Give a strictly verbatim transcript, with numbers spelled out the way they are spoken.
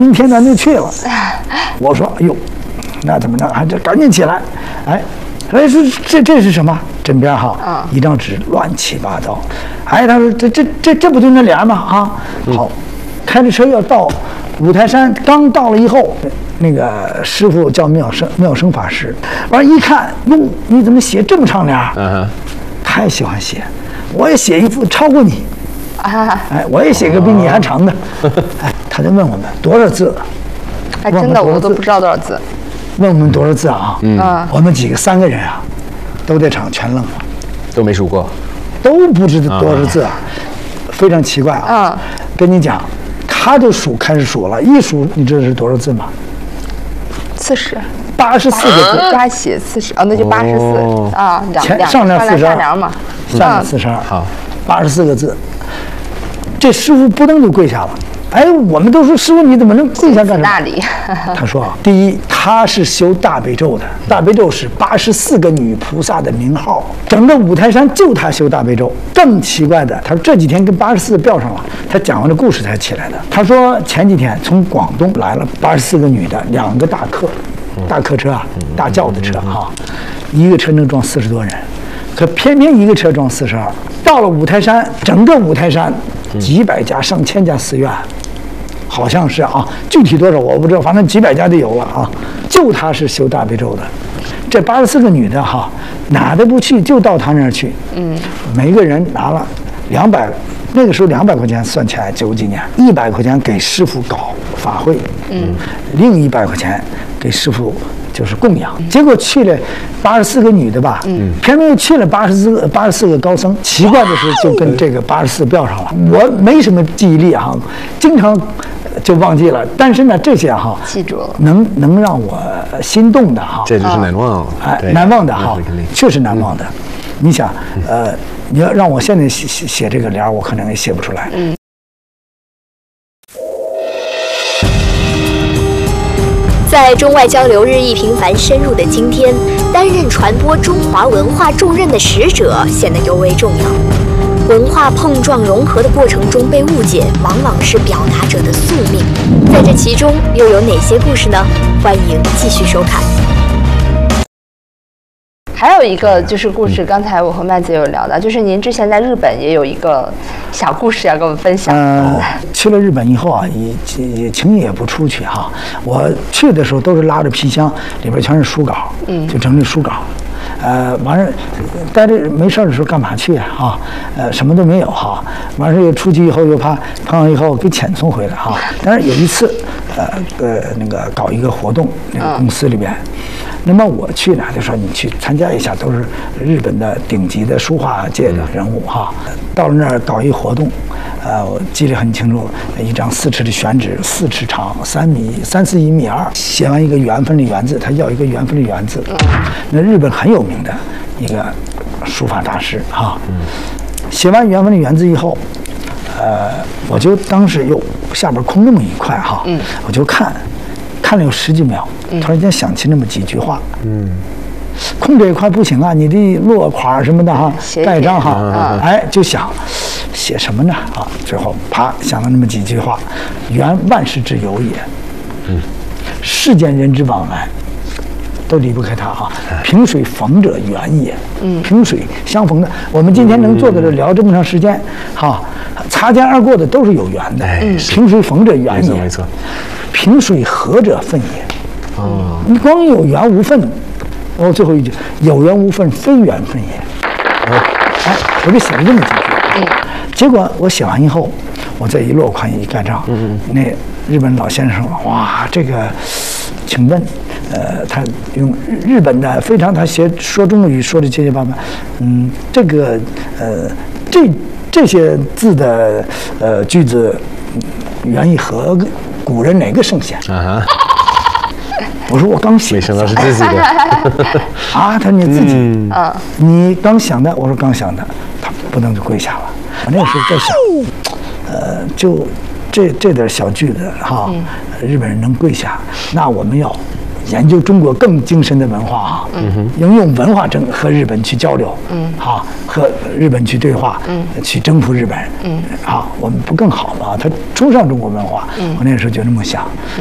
明天咱就去了。我说，哎呦，那怎么着？还这赶紧起来，哎。哎，说这这是什么？枕边哈，嗯、一张纸乱七八糟。哎，他说这这这这不就那俩吗？啊，好，开着车要到五台山，刚到了以后，那个师傅叫妙生妙生法师，完一看，哟，你怎么写这么长联？嗯，太喜欢写，我也写一幅超过你。啊，哎，我也写个比你还长的。哎，他就问我们多少字？ 哎，真的我都不知道多少字。 问我们多少字啊？嗯，我们几个三个人啊，都在场全愣了， 都没数过， 都不知道多少字啊，非常奇怪啊。嗯，跟你讲，他就数开始数了，一数你知道是多少字吗？ 四十， 八十四个字。 他写四十，哦，那就八十四啊， 前上联四十二嘛， 下联四十二，好，八十四个字。这师傅不登就跪下了。哎，我们都说师傅你怎么能跪下干什么？ 大礼。 他说啊，第一，他是修大悲咒的，大悲咒是八十四个女菩萨的名号，整个五台山就他修大悲咒。更奇怪的，他说这几天跟八十四标上了，他讲完这故事才起来的。他说前几天从广东来了八十四个女的，两个大客，大客车啊，大轿子车啊，一个车能装四十多人，可偏偏一个车装四十二。到了五台山，整个五台山几百家、上千家寺院。好像是啊，具体多少我不知道，反正几百家就有了啊。就他是修大悲咒的，这八十四个女的哈，哪都不去，就到他那儿去。嗯，每个人拿了两百，那个时候两百块钱算起来九几年，一百块钱给师傅搞法会，嗯，另一百块钱给师傅就是供养。结果去了八十四个女的吧，嗯，偏偏又去了八十四个八十四个高僧。奇怪的是，就跟这个八十四标上了。我没什么记忆力啊，经常。就忘记了，但是呢，这些哈记住了， 能能让我心动的哈， 这就是难忘， 哎，难忘的哈，确实难忘的。你想，呃，你要让我现在写写这个联，我可能也写不出来。嗯。 在中外交流日益频繁深入的今天，担任传播中华文化重任的使者显得尤为重要。文化碰撞融合的过程中被误解，往往是表达者的宿命。在这其中又有哪些故事呢？欢迎继续收看。 还有一个就是故事，刚才我和麦子有聊到，就是您之前在日本也有一个小故事要跟我们分享。 嗯、呃，去了日本以后啊，也也轻易也不出去哈。我去的时候都是拉着皮箱，里边全是书稿，嗯，就整理书稿。呃，完事待着没事的时候干嘛去啊？啊，呃，什么都没有哈。完事又出去以后又怕碰上以后给遣送回来哈。但是有一次，呃呃，那个搞一个活动，那个公司里边，那么我去呢，就说你去参加一下，都是日本的顶级的书画界的人物哈。到了那儿搞一活动，呃，我记得很清楚，一张四尺的宣纸，四尺长，三米三四一米二，写完一个缘分的缘字，他要一个缘分的缘字。那日本很有名的一个书法大师哈。写完缘分的缘字以后，呃，我就当时又下边空那么一块哈，我就看，看了有十几秒，突然间想起那么几句话，嗯。空这一块不行啊，你的落款什么的哈，盖章哈，哎，就想写什么呢啊？最后啪想了那么几句话：缘万事之由也，嗯，世间人之往来都离不开它哈。萍水逢者缘也，嗯，萍水相逢的，我们今天能坐在这聊这么长时间，哈，擦肩而过的都是有缘的，嗯，萍水逢者缘也， 没错， 萍水合者分也，哦，你光有缘无分。哦，最后一句，有缘无分，非缘分也。哦，哎，我就写了这么几句。嗯。结果我写完以后，我再一落款一盖章，嗯嗯，那日本老先生说：“哇，这个，请问，呃，他用日本的非常，他写说中国语说的结结巴巴，嗯，这个，呃，这这些字的呃句子，源于和古人哪个圣贤？”啊哈。我说我刚写， 没想到是自己的啊！他说你自己，嗯，你刚想的。我说刚想的，他不能就跪下了。我那个时候在想，呃，就这这点小句子哈，日本人能跪下，那我们要研究中国更精深的文化啊，嗯，应用文化征和日本去交流，嗯，好，和日本去对话，嗯，去征服日本，嗯，好，我们不更好吗？他崇尚中国文化，嗯，我那时候就这么想。